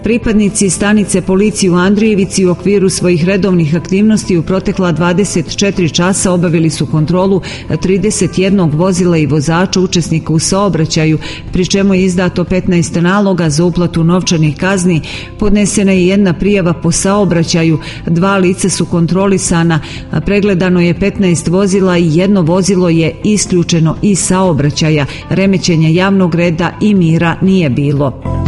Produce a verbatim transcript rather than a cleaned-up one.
Pripadnici stanice policije u Andrijevici u okviru svojih redovnih aktivnosti u protekla dvadeset četiri časa obavili su kontrolu trideset jednog vozila i vozača učesnika u saobraćaju, pri čemu je izdato petnaest naloga za uplatu novčanih kazni, podnesena je jedna prijava po saobraćaju, dva lica su kontrolisana, pregledano je petnaest vozila i jedno vozilo je isključeno iz saobraćaja. Remećenja javnog reda i mira nije bilo.